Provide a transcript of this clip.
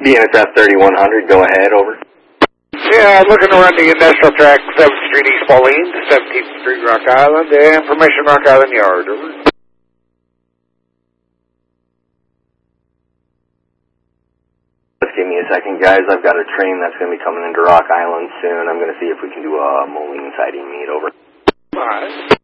BNSF 3100, go ahead, over. Yeah, I'm looking to run the industrial track 7th Street East Pauline to 17th Street Rock Island and Permission Rock Island Yard, over. Just give me a second, guys. I've got a train that's going to be coming into Rock Island soon. I'm going to see if we can do a Moline siding meet, over. All right.